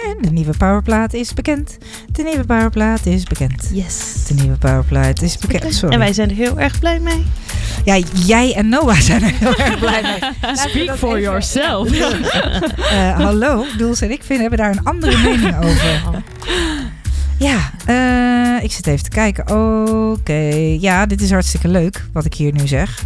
En de nieuwe powerplaat is bekend. De nieuwe powerplaat is bekend. Yes. De nieuwe powerplaat is bekend. Sorry. En wij zijn er heel erg blij mee. Ja, jij en Noah zijn er heel erg blij mee. Speak for yourself. Hallo, Doels en ik hebben daar een andere mening over. Ja, ik zit even te kijken. Oké, ja, dit is hartstikke leuk wat ik hier nu zeg.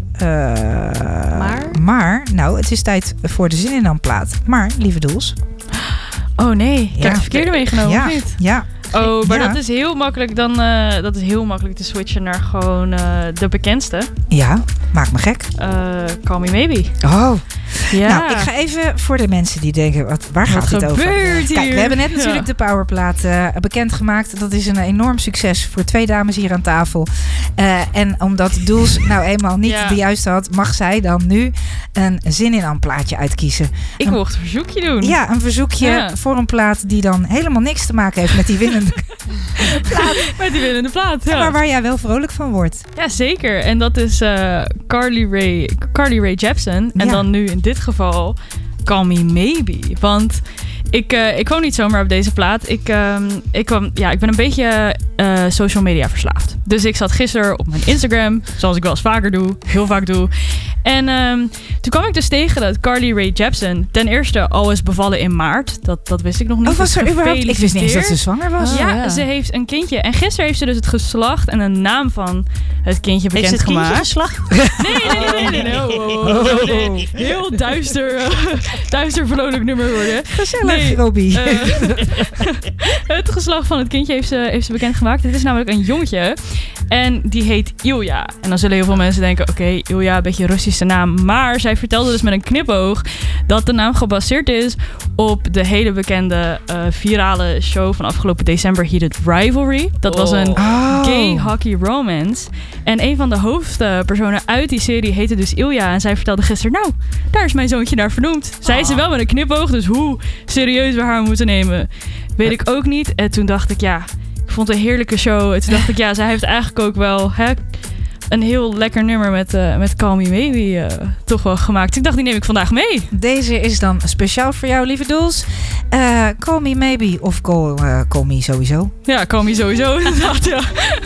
Maar, nou, het is tijd voor de Zin in Dan plaat. Maar, lieve Doels. Oh nee, ik heb de verkeerde meegenomen, of niet? Ja. Oh, maar dat is heel makkelijk dan. Dat is heel makkelijk te switchen naar gewoon de bekendste. Ja, maak me gek. Call Me Maybe. Oh. Ja. Nou, ik ga even voor de mensen die denken, waar gaat dit over? Hier? Kijk, we hebben net natuurlijk de powerplaat bekendgemaakt. Dat is een enorm succes voor 2 dames hier aan tafel. En omdat Doels nou eenmaal niet de juiste had, mag zij dan nu een Zin in Dan plaatje uitkiezen. Ik mocht een verzoekje doen. Ja, een verzoekje voor een plaat die dan helemaal niks te maken heeft met die winnende plaat. Met die winnende plaat, ja. Maar waar jij wel vrolijk van wordt. Ja, zeker. En dat is Carly Rae Jepsen. En dan nu in dit geval Call Me Maybe. Want ik kwam niet zomaar op deze plaat. Ik ben een beetje social media verslaafd. Dus ik zat gisteren op mijn Instagram, zoals ik wel eens vaker doe, heel vaak doe. En toen kwam ik dus tegen dat Carly Rae Jepsen ten eerste al is bevallen in maart. Dat wist ik nog niet. Oh, was er überhaupt? Ik wist niet eens dat ze zwanger was. Ja, ze heeft een kindje. En gisteren heeft ze dus het geslacht en een naam van het kindje bekendgemaakt. Heeft ze het kindje geslacht? Nee. Nee. Heel duister vrolijk nummer worden. Gezellig, Robbie. Het geslacht van het kindje heeft ze bekendgemaakt. Het is namelijk een jongetje. En die heet Ilja. En dan zullen heel veel mensen denken, oké, Ilja, een beetje een Russische naam. Maar zij vertelde dus met een knipoog dat de naam gebaseerd is op de hele bekende virale show van afgelopen december, Heated Rivalry. Dat was een gay hockey romance. En een van de hoofdpersonen uit die serie heette dus Ilja. En zij vertelde gisteren, nou, daar is mijn zoontje naar vernoemd. Zei ze wel met een knipoog, dus hoe serieus we haar moeten nemen, weet ik ook niet. En toen dacht ik, ik vond het een heerlijke show. En toen dacht ik, zij heeft eigenlijk ook wel een heel lekker nummer met Call Me Maybe toch wel gemaakt. Ik dacht, die neem ik vandaag mee. Deze is dan speciaal voor jou, lieve Doels. Call Me Maybe of call me sowieso. Ja, Call Me sowieso inderdaad, ja.